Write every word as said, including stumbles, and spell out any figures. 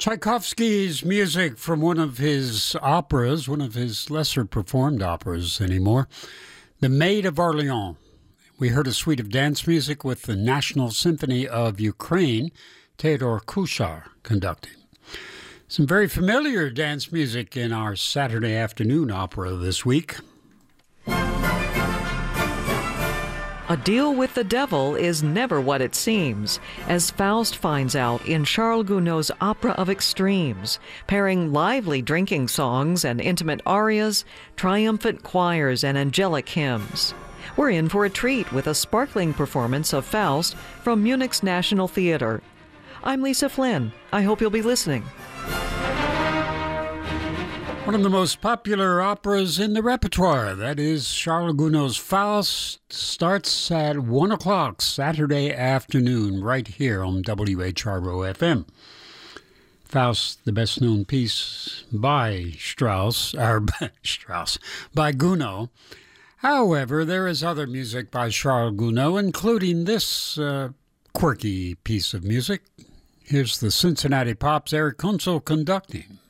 Tchaikovsky's music from one of his operas, one of his lesser performed operas anymore, The Maid of Orleans. We heard a suite of dance music with the National Symphony of Ukraine, Theodor Kuchar, conducting. Some very familiar dance music in our Saturday afternoon opera this week. A deal with the devil is never what it seems, as Faust finds out in Charles Gounod's Opera of Extremes, pairing lively drinking songs and intimate arias, triumphant choirs, and angelic hymns. We're in for a treat with a sparkling performance of Faust from Munich's National Theater. I'm Lisa Flynn. I hope you'll be listening. One of the most popular operas in the repertoire, that is Charles Gounod's Faust, starts at one o'clock Saturday afternoon right here on W H R O F M. Faust, the best-known piece by Strauss, or Strauss, by Gounod. However, there is other music by Charles Gounod, including this uh, quirky piece of music. Here's the Cincinnati Pops Eric Kunzel conducting.